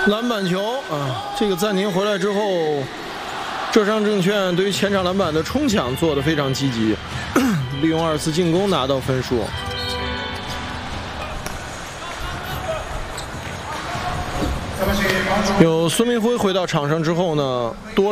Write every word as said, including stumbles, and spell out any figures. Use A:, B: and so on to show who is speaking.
A: 篮板球啊，这个暂停回来之后，浙商证券对于前场篮板的冲抢做得非常积极，利用二次进攻拿到分数。有孙明辉回到场上之后呢，多